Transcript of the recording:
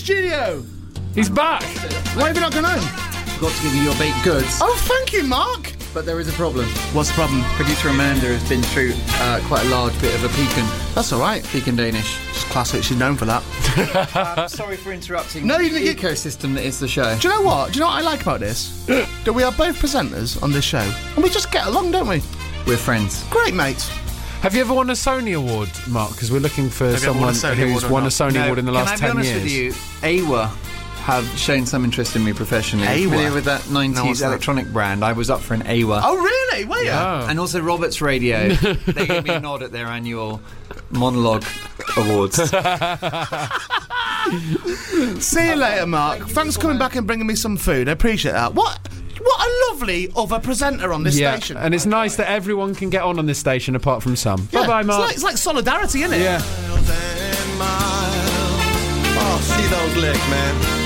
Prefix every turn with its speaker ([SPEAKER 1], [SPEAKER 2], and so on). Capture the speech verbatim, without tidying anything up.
[SPEAKER 1] studio.
[SPEAKER 2] He's back.
[SPEAKER 1] Why have you not gone home?
[SPEAKER 3] Got to give you your baked goods.
[SPEAKER 1] Oh, thank you, Mark.
[SPEAKER 3] But there is a problem.
[SPEAKER 1] What's the problem?
[SPEAKER 3] Producer Amanda has been through uh, quite a large bit of a pecan.
[SPEAKER 1] That's all right.
[SPEAKER 3] Pecan Danish.
[SPEAKER 1] It's classic. She's known for that.
[SPEAKER 3] um, sorry for interrupting
[SPEAKER 1] No, you
[SPEAKER 3] the
[SPEAKER 1] didn't get-
[SPEAKER 3] ecosystem that is the show.
[SPEAKER 1] Do you know what? Do you know what I like about this? That we are both presenters on this show, and we just get along, don't we?
[SPEAKER 3] We're friends.
[SPEAKER 1] Great, mates.
[SPEAKER 2] Have you ever won a Sony award, Mark? Because we're looking for
[SPEAKER 1] Have you ever won
[SPEAKER 2] someone
[SPEAKER 1] a Sony
[SPEAKER 2] who's
[SPEAKER 1] award or
[SPEAKER 2] won a
[SPEAKER 1] not?
[SPEAKER 2] Sony
[SPEAKER 3] No,
[SPEAKER 2] award in the last
[SPEAKER 3] can
[SPEAKER 2] ten
[SPEAKER 3] I be honest
[SPEAKER 2] years.
[SPEAKER 3] with you? A W A have shown some interest in me professionally.
[SPEAKER 1] A W A?
[SPEAKER 3] Familiar with that
[SPEAKER 1] what's
[SPEAKER 3] nineties
[SPEAKER 1] that?
[SPEAKER 3] electronic brand? I was up for an A W A.
[SPEAKER 1] Oh, really? Were you?
[SPEAKER 2] Oh.
[SPEAKER 3] And also Roberts Radio. They gave me a nod at their annual monologue awards.
[SPEAKER 1] See you later, Mark. Thanks for coming back and bringing me some food. I appreciate that. What? What a lovely other presenter on this
[SPEAKER 2] Yeah,
[SPEAKER 1] station.
[SPEAKER 2] and it's nice that everyone can get on on this station apart from some.
[SPEAKER 1] Yeah,
[SPEAKER 2] Bye-bye,
[SPEAKER 1] it's
[SPEAKER 2] Mark.
[SPEAKER 1] like, it's like solidarity, isn't it?
[SPEAKER 2] Yeah.
[SPEAKER 4] Oh, see those legs, man.